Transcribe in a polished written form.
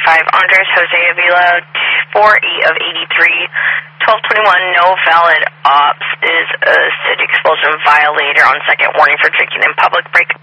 Andres Jose Avila, 4-8 of 83. 1221, no valid ops is a city expulsion violator on second warning for drinking in public break.